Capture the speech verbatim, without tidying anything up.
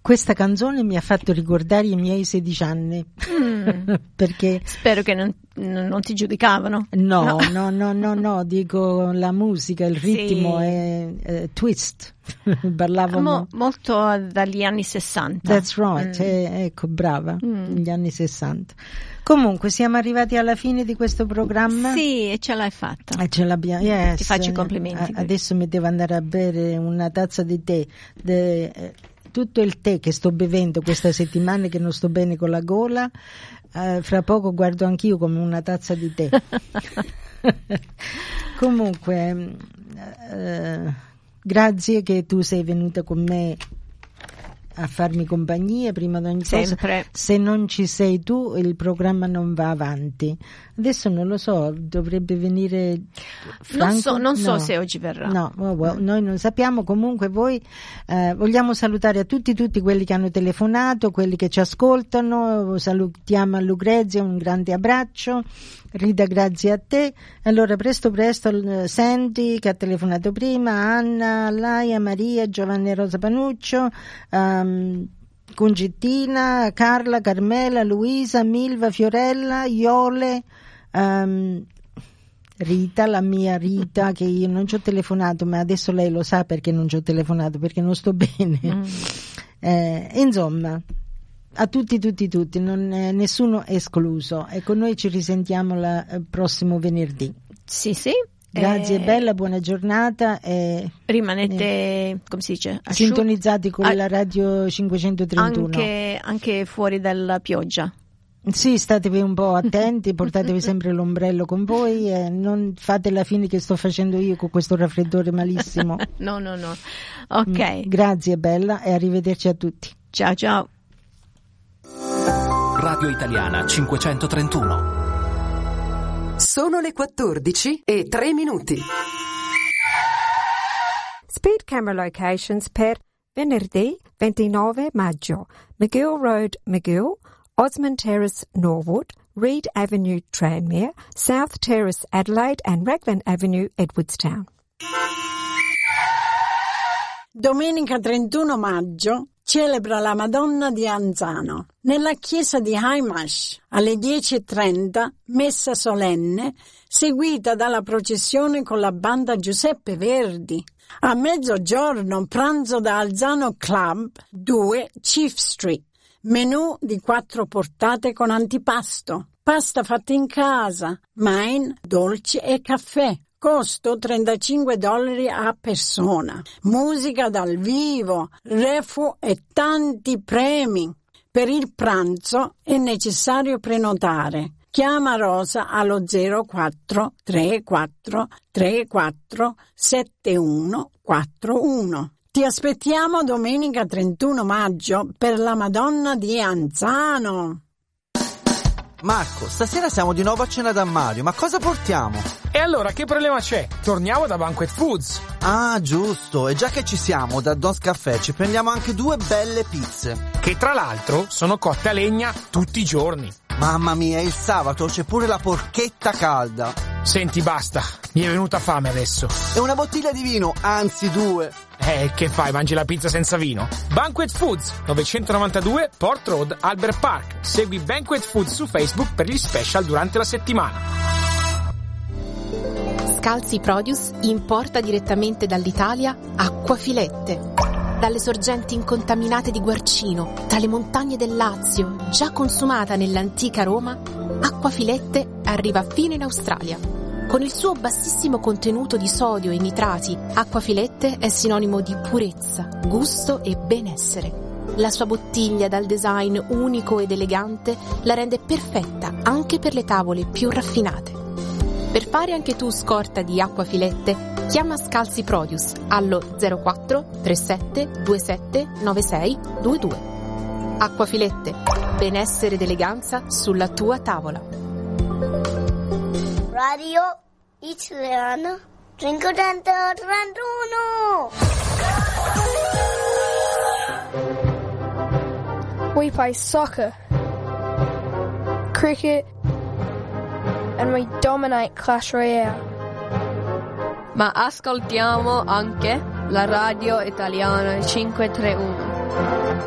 Questa canzone mi ha fatto ricordare i miei sedici anni. Mm. Perché spero che non, non ti giudicavano. No, no, no, no, no, no, dico la musica, il ritmo sì. è, è twist. Parlavamo Mo, molto dagli anni sessanta. That's right, mm. eh, ecco, brava, mm. gli anni sessanta. Comunque siamo arrivati alla fine di questo programma. Sì, e ce l'hai fatta. E ce l'abbiamo. Yes. Ti faccio i complimenti. Adesso mi devo andare a bere una tazza di tè. De, eh, tutto il tè che sto bevendo questa settimana, che non sto bene con la gola, eh, fra poco guardo anch'io come una tazza di tè. Comunque, eh, grazie che tu sei venuta con me a farmi compagnia prima di ogni Sempre. cosa. Se non ci sei tu, il programma non va avanti. Adesso non lo so, dovrebbe venire Franco? Non so, non so no. se oggi verrà. No, oh, well, noi non sappiamo. Comunque voi eh, vogliamo salutare a tutti tutti quelli che hanno telefonato, quelli che ci ascoltano. Salutiamo a Lucrezia, un grande abbraccio. Rita, grazie a te. Allora presto presto Sandy che ha telefonato prima, Anna, Laia, Maria, Giovanni e Rosa Panuccio, um, Concettina, Carla, Carmela, Luisa, Milva, Fiorella, Iole, um, Rita, la mia Rita, che io non ci ho telefonato, ma adesso lei lo sa perché non ci ho telefonato, perché non sto bene. Mm. Eh, insomma, a tutti, tutti, tutti, non è, nessuno escluso. Ecco, noi ci risentiamo il eh, prossimo venerdì. Sì, sì. Grazie, eh, bella, buona giornata. E, rimanete, eh, come si dice, asciut- sintonizzati con a- la radio cinquecentotrentuno. Anche, anche fuori dalla pioggia. Sì, statevi un po' attenti, portatevi sempre l'ombrello con voi e non fate la fine che sto facendo io con questo raffreddore malissimo. No, no, no. Ok. Mm, grazie, bella, e arrivederci a tutti. Ciao, ciao. Radio Italiana cinquecentotrentuno. Sono le quattordici e tre minuti. Speed camera locations per venerdì ventinove maggio. McGill Road, McGill, Osmond Terrace, Norwood, Reed Avenue, Tranmere, South Terrace, Adelaide and Raglan Avenue, Edwardstown. Domenica trentuno maggio celebra la Madonna di Anzano nella chiesa di Haimash alle dieci e trenta, messa solenne seguita dalla processione con la banda Giuseppe Verdi. A mezzogiorno pranzo da Alzano Club due Chief Street, menù di quattro portate con antipasto, pasta fatta in casa, wine, dolci e caffè. Costo trentacinque dollari a persona. Musica dal vivo, refu e tanti premi. Per il pranzo è necessario prenotare. Chiama Rosa allo zero quattro tre quattro tre quattro sette uno quattro uno. Ti aspettiamo domenica trentuno maggio per la Madonna di Anzano. Marco, stasera siamo di nuovo a cena da Mario, ma cosa portiamo? E allora che problema c'è? Torniamo da Banquet Foods. Ah, giusto, e già che ci siamo, da Don's Caffè ci prendiamo anche due belle pizze. Che tra l'altro sono cotte a legna tutti i giorni. Mamma mia, il sabato c'è pure la porchetta calda. Senti, basta, mi è venuta fame adesso. E una bottiglia di vino, anzi due. Eh, che fai, mangi la pizza senza vino? Banquet Foods, novecentonovantadue Port Road, Albert Park. Segui Banquet Foods su Facebook per gli special durante la settimana. Scalzi Produce importa direttamente dall'Italia acquafilette. Dalle sorgenti incontaminate di Guarcino, tra le montagne del Lazio, già consumata nell'antica Roma, acquafilette arriva fino in Australia. Con il suo bassissimo contenuto di sodio e nitrati, acquafilette è sinonimo di purezza, gusto e benessere. La sua bottiglia dal design unico ed elegante la rende perfetta anche per le tavole più raffinate. Per fare anche tu scorta di acquafilette, chiama Scalzi Produce allo zero quattro tre sette due sette nove sei due due. Acquafilette, benessere ed eleganza sulla tua tavola. Radio Italiana cinquecentotrentuno. We play soccer, cricket, and we dominate Clash Royale. Ma ascoltiamo anche la radio italiana cinquecentotrentuno.